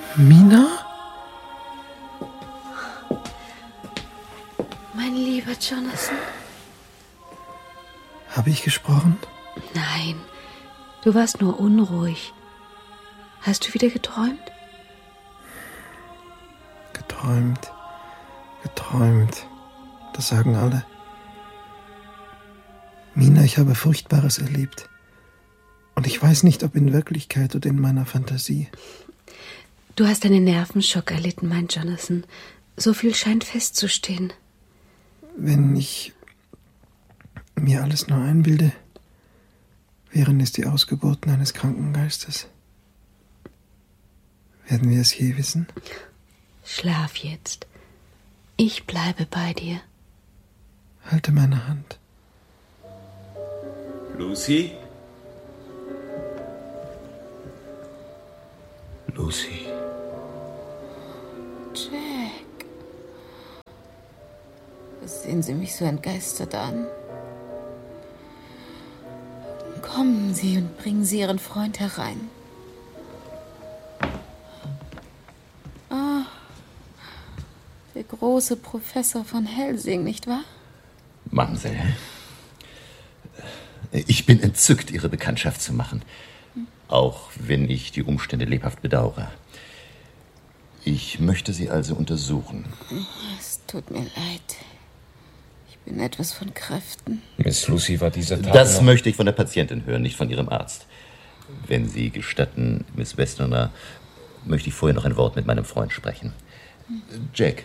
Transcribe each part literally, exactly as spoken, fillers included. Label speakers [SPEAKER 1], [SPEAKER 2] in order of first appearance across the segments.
[SPEAKER 1] Mina?
[SPEAKER 2] Mein lieber Jonathan.
[SPEAKER 1] Habe ich gesprochen?
[SPEAKER 2] Nein, du warst nur unruhig. Hast du wieder geträumt?
[SPEAKER 1] Geträumt, geträumt. Das sagen alle. Mina, ich habe Furchtbares erlebt. Und ich weiß nicht, ob in Wirklichkeit oder in meiner Fantasie.
[SPEAKER 2] Du hast einen Nervenschock erlitten, mein Jonathan. So viel scheint festzustehen.
[SPEAKER 1] Wenn ich mir alles nur einbilde, wären es die Ausgeburten eines kranken Geistes. Werden wir es je wissen?
[SPEAKER 2] Schlaf jetzt. Ich bleibe bei dir.
[SPEAKER 1] Halte meine Hand.
[SPEAKER 3] Lucy? Lucy.
[SPEAKER 4] Jack. Was sehen Sie mich so entgeistert an? Kommen Sie und bringen Sie Ihren Freund herein. Ah, der große Professor von Helsing, nicht wahr?
[SPEAKER 5] Mamsell, ich bin entzückt, Ihre Bekanntschaft zu machen. Auch wenn ich die Umstände lebhaft bedauere. Ich möchte Sie also untersuchen.
[SPEAKER 4] Es tut mir leid. Ich bin etwas von Kräften.
[SPEAKER 3] Miss Lucy war dieser Tag
[SPEAKER 5] Das
[SPEAKER 3] noch...
[SPEAKER 5] möchte ich von der Patientin hören, nicht von Ihrem Arzt. Wenn Sie gestatten, Miss Westerner, möchte ich vorher noch ein Wort mit meinem Freund sprechen. Jack.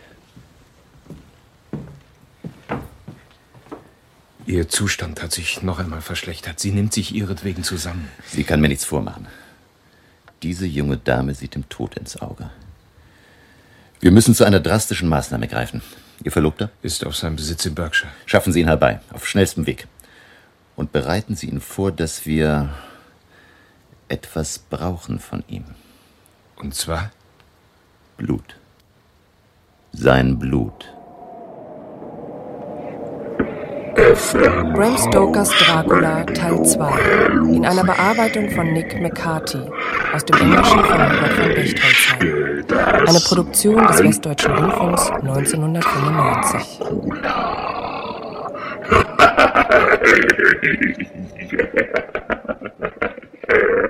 [SPEAKER 3] Ihr Zustand hat sich noch einmal verschlechtert. Sie nimmt sich ihretwegen zusammen.
[SPEAKER 5] Sie kann mir nichts vormachen. Diese junge Dame sieht dem Tod ins Auge. Wir müssen zu einer drastischen Maßnahme greifen. Ihr Verlobter?
[SPEAKER 3] Ist auf seinem Besitz in Berkshire.
[SPEAKER 5] Schaffen Sie ihn herbei, auf schnellstem Weg. Und bereiten Sie ihn vor, dass wir etwas brauchen von ihm.
[SPEAKER 3] Und zwar?
[SPEAKER 5] Blut. Sein Blut.
[SPEAKER 6] Bram Stokers Dracula Teil zwei in einer Bearbeitung von Nick McCarthy aus dem Englischen von Hubert von Bechtolzheim. Eine Produktion des Westdeutschen Rundfunks neunzehnhundertfünfundneunzig.